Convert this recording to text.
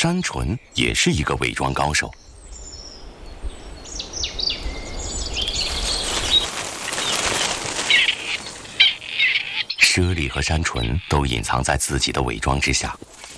山纯也是一个伪装高手。猞猁和山纯都隐藏在自己的伪装之下，